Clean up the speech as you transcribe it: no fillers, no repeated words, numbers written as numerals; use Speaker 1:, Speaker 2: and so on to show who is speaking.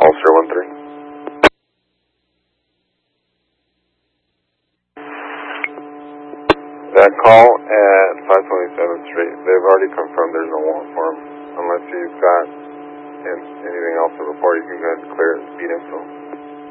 Speaker 1: call 013. That call at 527th Street, they've already confirmed there's no warrant for him. Unless you've got anything else to report, you can go ahead and clear it, speed info.